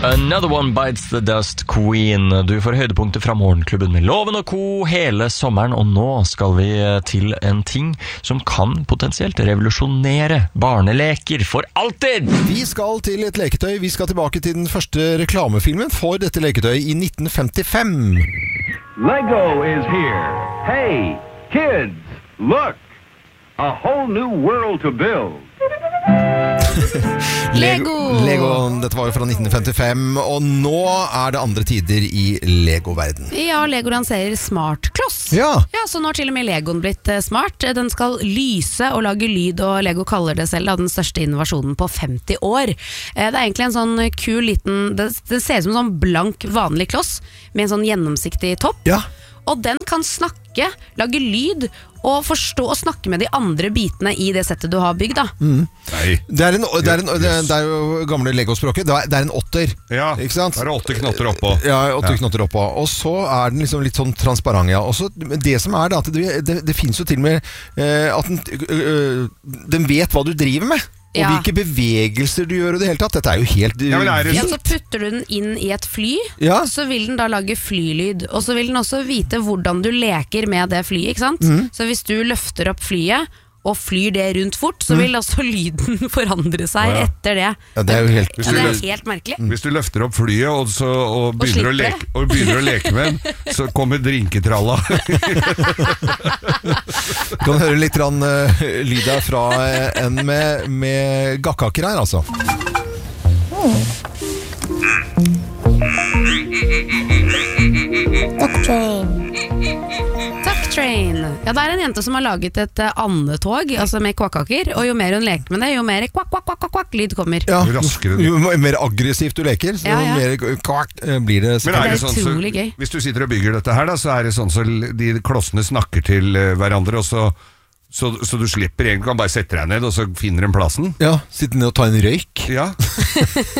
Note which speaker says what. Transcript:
Speaker 1: Another One Bites the Dust, Queen. Du får høydepunkter fra Morgenklubben med Loven og Co. hele sommeren, og nå skal vi til en ting som kan potensielt revolusjonere barneleker for alltid.
Speaker 2: Vi skal til et leketøy. Vi skal tilbake til den første reklamefilmen for dette leketøyet i 1955.
Speaker 3: Lego is here. Hey, kids, look. A whole new world to build.
Speaker 2: Lego, dette var jo fra 1955, og nå er det andre tider i Lego-verden.
Speaker 4: Ja, Lego lanserer smartkloss.
Speaker 2: Ja,
Speaker 4: så nå har til og med Legoen blitt smart. Den skal lyse og lage lyd, og Lego kaller det selv den største innovasjonen på 50 år. Det er egentlig en sånn kul liten, det ser ut som en sånn blank vanlig kloss med en sånn gjennomsiktig topp.
Speaker 2: ja.
Speaker 4: Og den kan snakke, lage lyd og forstå og snakke med de andre bitene i det settet du har bygd da.
Speaker 5: Nei.
Speaker 2: Det er jo gamle Lego-språket. Det er en 8-er,
Speaker 5: Ja,
Speaker 2: ikke sant?
Speaker 5: der er 8 knotter oppå.
Speaker 2: Ja, 8 knotter oppå. Og så er den liksom litt sånn transparent, ja. Og så det som er da, at det finnes jo til og med at den vet hva du driver med. Og
Speaker 4: Ja.
Speaker 2: hvilke bevegelser du gjør i det hele tatt. Dette er jo helt
Speaker 5: Ja, men er det
Speaker 4: Ja, så putter du den inn i et fly,
Speaker 2: Ja.
Speaker 4: så vil den da lage flylyd. Og så vil den også vite hvordan du leker med det flyet, ikke sant? Så hvis du løfter opp flyet og flyr det rundt fort, så vil også lyden forandre seg
Speaker 5: Å, ja.
Speaker 4: etter det.
Speaker 2: Ja, det er jo helt
Speaker 4: Ja, det er helt merkelig.
Speaker 5: Hvis du løfter opp flyet og begynner,
Speaker 4: slipper
Speaker 5: begynner å leke med den, så kommer drinketralla.
Speaker 2: Du kan høre litt lyd der fra en med gakkaker her, altså.
Speaker 4: Takk, Train. Ja, det er en jente som har laget et andetog, altså med kvakkaker, og jo mer hun leker med det, jo mer kvakk, kvakk, kvakk, kvakk, lyd kommer.
Speaker 2: Ja,
Speaker 5: Jo raskere du-
Speaker 2: jo mer aggressivt du leker, så
Speaker 4: Ja, ja.
Speaker 2: mer kvakk blir det.
Speaker 5: Men
Speaker 4: Det er
Speaker 5: sånn,
Speaker 4: utrolig gøy.
Speaker 5: hvis du sitter og bygger dette her, da, så er det sånn så de klossene snakker til hverandre, og så du slipper egentlig, kan bare sette deg ned, og så finner den plassen.
Speaker 2: Ja, sitte ned og ta en røyk.
Speaker 5: Ja,